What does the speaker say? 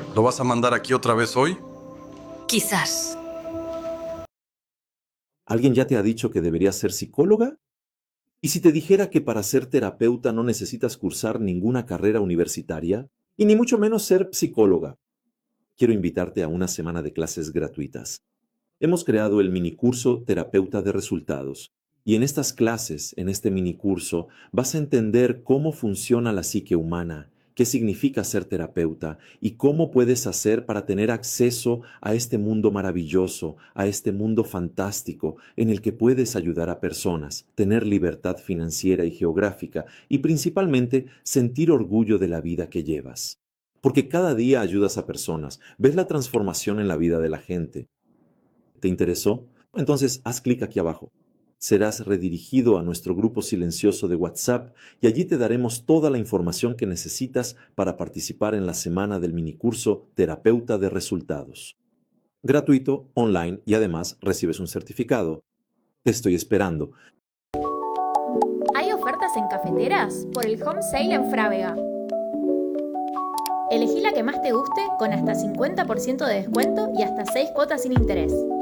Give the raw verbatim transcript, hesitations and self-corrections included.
¿Lo vas a mandar aquí otra vez hoy? Quizás. ¿Alguien ya te ha dicho que deberías ser psicóloga? ¿Y si te dijera que para ser terapeuta no necesitas cursar ninguna carrera universitaria? Y ni mucho menos ser psicóloga. Quiero invitarte a una semana de clases gratuitas. Hemos creado el minicurso Terapeuta de Resultados. Y en estas clases, en este minicurso, vas a entender cómo funciona la psique humana, qué significa ser terapeuta y cómo puedes hacer para tener acceso a este mundo maravilloso, a este mundo fantástico en el que puedes ayudar a personas, tener libertad financiera y geográfica y principalmente sentir orgullo de la vida que llevas. Porque cada día ayudas a personas, ves la transformación en la vida de la gente. ¿Te interesó? Entonces haz clic aquí abajo. Serás redirigido a nuestro grupo silencioso de WhatsApp y allí te daremos toda la información que necesitas para participar en la semana del minicurso Terapeuta de Resultados. Gratuito, online y además recibes un certificado. Te estoy esperando. Hay ofertas en cafeteras por el home sale en Frávega. Elegí la que más te guste con hasta cincuenta por ciento de descuento y hasta seis cuotas sin interés.